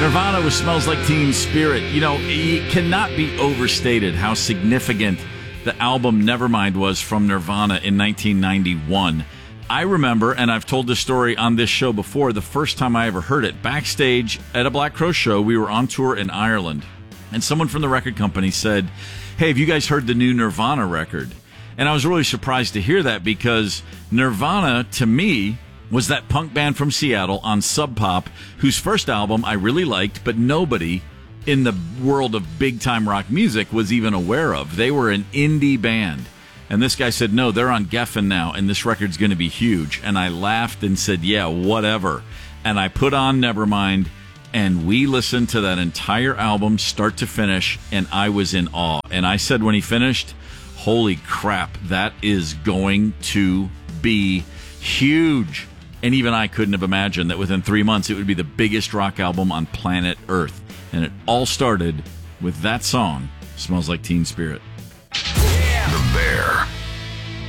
Nirvana with Smells Like Teen Spirit. You know, it cannot be overstated how significant the album Nevermind was from Nirvana in 1991. I remember, and I've told this story on this show before, the first time I ever heard it. Backstage at a Black Crow show, we were on tour in Ireland, and someone from the record company said, "Hey, have you guys heard the new Nirvana record?" And I was really surprised to hear that, because Nirvana, to me, was that punk band from Seattle on Sub Pop, whose first album I really liked, but nobody in the world of big-time rock music was even aware of. They were an indie band. And this guy said, no, they're on Geffen now, and this record's going to be huge. And I laughed and said, yeah, whatever. And I put on Nevermind, and we listened to that entire album, start to finish, and I was in awe. And I said when he finished, holy crap, that is going to be huge. And even I couldn't have imagined that within 3 months it would be the biggest rock album on planet Earth. And it all started with that song, Smells Like Teen Spirit. The Bear.